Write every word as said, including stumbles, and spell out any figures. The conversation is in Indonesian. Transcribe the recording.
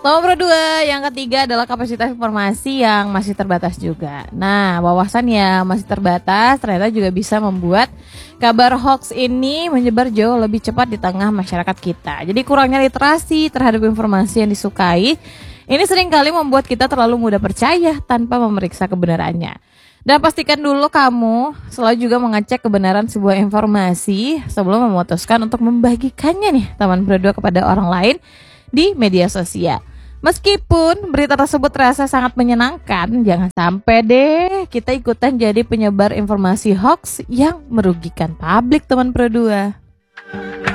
Nomor dua, yang ketiga adalah kapasitas informasi yang masih terbatas juga. Nah, wawasan yang masih terbatas ternyata juga bisa membuat kabar hoax ini menyebar jauh lebih cepat di tengah masyarakat kita. Jadi kurangnya literasi terhadap informasi yang disukai, ini seringkali membuat kita terlalu mudah percaya tanpa memeriksa kebenarannya. Dan pastikan dulu kamu selalu juga mengecek kebenaran sebuah informasi sebelum memutuskan untuk membagikannya nih teman berdua kepada orang lain di media sosial. Meskipun berita tersebut terasa sangat menyenangkan, jangan sampai deh kita ikutan jadi penyebar informasi hoax yang merugikan publik teman berdua.